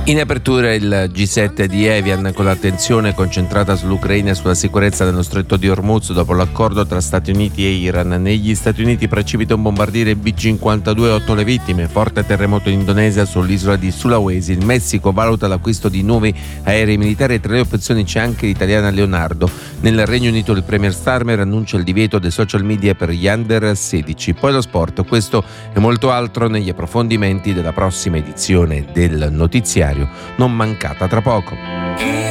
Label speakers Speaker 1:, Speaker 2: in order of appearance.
Speaker 1: In apertura il G7 di Evian, con l'attenzione concentrata sull'Ucraina e sulla sicurezza dello stretto di Hormuz dopo l'accordo tra Stati Uniti e Iran. Negli Stati Uniti precipita un bombardiere B-52, 8 le vittime, forte terremoto in Indonesia sull'isola di Sulawesi. Il Messico valuta l'acquisto di nuovi aerei militari e tra le opzioni c'è anche l'italiana Leonardo. Nel Regno Unito il Premier Starmer annuncia il divieto dei social media per gli under 16. Poi lo sport, questo e molto altro negli approfondimenti della prossima edizione del notiziario. Non mancata tra poco.